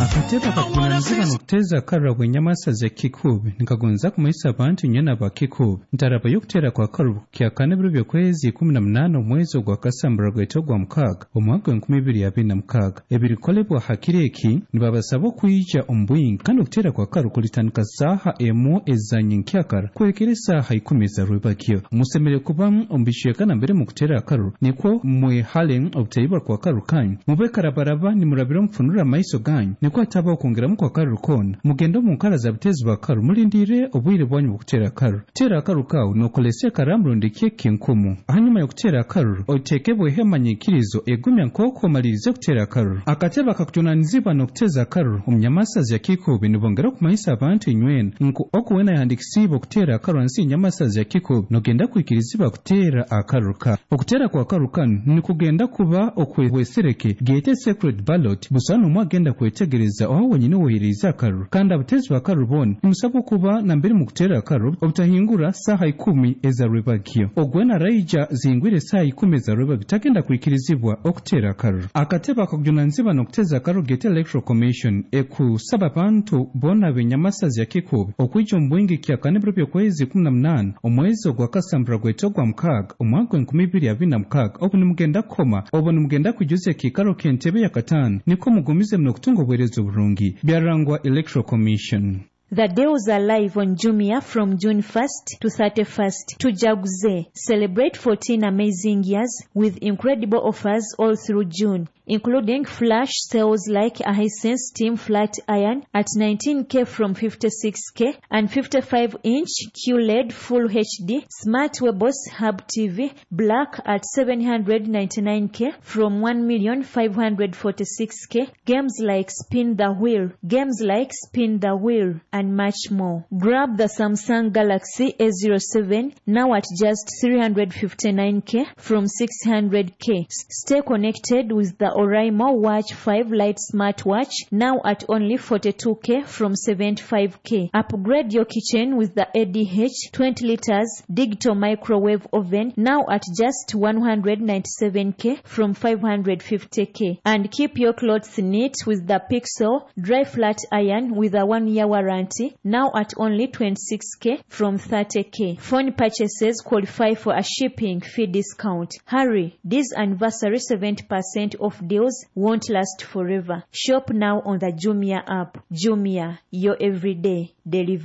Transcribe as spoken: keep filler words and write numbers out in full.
akateba kakunanzika nokuteza karra bwenyamasa ze kikubi nikagonza kumaisa abantu nyana ba kikubi ntaraba yokutera kwa karu kya kane biro byokwezi kumi na munane omwezi ogwa kasambura gwetogwa mukaga omwaka w'enkumi ibiri abiri na mukaga ebirikolebwa hakireki nibabasaba okuyija omubwingi kandi okutera kwa karu kulitandika saaha emu ezanya nkyakara kwekera esaaha ikumi za rwebagyo musemere kubamu ombishekana mbere mu kutera akaru nikwo mwe halen obutayibwa kwa karu kanyu mube karabaraba nimurabira omufunura amaiso ganyu nikwo ataba okongeramu kwa karu kona mugendo mu nkara za butezi ba karu mulindire obwire bwanyu bw'okutera akaru tera akaru kawu nokolese karamurundikie kinkumu hanyuma y'okutera akaru otekebwe hemanyikirizo egumya nkoko malirize kutera akaru akateba kakutunanizibwa n'okuteza akaru omunyamasazi ya kikubi nibongera okumayisa abantu inywena nku okuwena yandikisibwa okutera akaru ansi nyamasazi ya kikubi nogenda kwikirizibwa kutera akaru ka okutera kwa akaru kanu nikugenda kuba okwebwesereke gete secret ballot busana omwe agenda kwetegereza oho wenyine woyiriza akaru kandi abutezi ba akaru bona nimusaba kuba na mbere mu kutera akaru obutahingura saha ikumi eza rwebagyo ogwena raija zingwire saha ikumi eza rwebagyo tagenda kwikirizibwa okutera akaru akateba kakujonanziba n'okuteza akaru gete electoral commission ekusaba abantu bona benyamasazi ya kikubi okwija omubwingi kya kane biro byokwezi kumi na munane omwezi ogwa kasambura gwetogwa mukaga omwaka w'enkumi ibiri abiri na mukaga obu nimugenda kukoma obu nimugenda kujuza ekikaro k'entebe ya kataano niko mugumize munokutunga obwerezo oburungi byarangwa electoral commission. The deals are live on Jumia from June first to thirty-first. Tujaguze. Celebrate fourteen amazing years with incredible offers all through June, including flash sales like a Hisense Steam Flat Iron at nineteen K from fifty-six K and fifty-five inch Q L E D Full H D Smart Webos Hub T V Black at seven hundred ninety-nine K from one million five hundred forty-six K. Games like Spin the Wheel, games like Spin the Wheel, and much more. Grab the Samsung Galaxy A zero seven now at just three hundred fifty-nine K from six hundred K. Stay connected with the Oraimo Watch five Lite smartwatch now at only forty-two K from seventy-five K. Upgrade your kitchen with the A D H twenty liters digital microwave oven now at just one hundred ninety-seven K from five hundred fifty K. And keep your clothes neat with the Pixel dry flat iron with a one year warranty now at only twenty-six K from thirty K. Phone purchases qualify for a shipping fee discount. Hurry, this anniversary seventy percent off deals won't last forever. Shop now on the Jumia app. Jumia, your everyday delivery.